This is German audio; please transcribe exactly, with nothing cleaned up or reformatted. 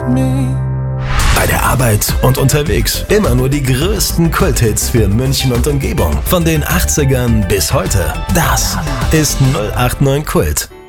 Bei der Arbeit und unterwegs immer nur die größten Kulthits für München und Umgebung. Von den achtzigern bis heute. Das ist null acht neun Kult.